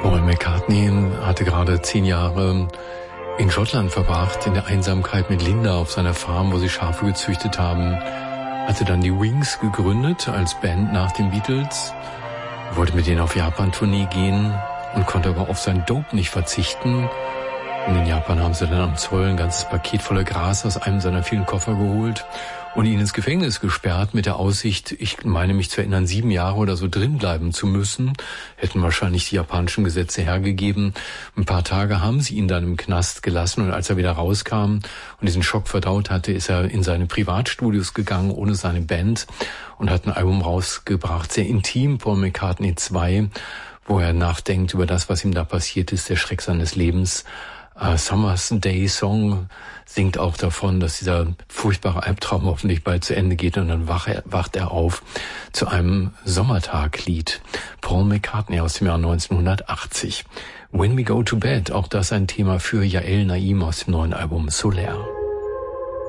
Paul McCartney hatte gerade 10 Jahre in Schottland verbracht, in der Einsamkeit mit Linda auf seiner Farm, wo sie Schafe gezüchtet haben. Hatte dann die Wings gegründet als Band nach den Beatles, wollte mit denen auf Japan-Tournee gehen und konnte aber auf sein Dope nicht verzichten. Und in Japan haben sie dann am Zoll ein ganzes Paket voller Gras aus einem seiner vielen Koffer geholt und ihn ins Gefängnis gesperrt mit der Aussicht, ich meine mich zu erinnern, 7 Jahre oder so drin bleiben zu müssen. Hätten wahrscheinlich die japanischen Gesetze hergegeben. Ein paar Tage haben sie ihn dann im Knast gelassen und als er wieder rauskam und diesen Schock verdaut hatte, ist er in seine Privatstudios gegangen ohne seine Band und hat ein Album rausgebracht, sehr intim, Paul McCartney 2, wo er nachdenkt über das, was ihm da passiert ist, der Schreck seines Lebens. Summer's Day Song singt auch davon, dass dieser furchtbare Albtraum hoffentlich bald zu Ende geht und dann wacht er auf zu einem Sommertaglied. Paul McCartney aus dem Jahr 1980. When We Go to Bed, auch das ein Thema für Yael Naim aus dem neuen Album Solaire.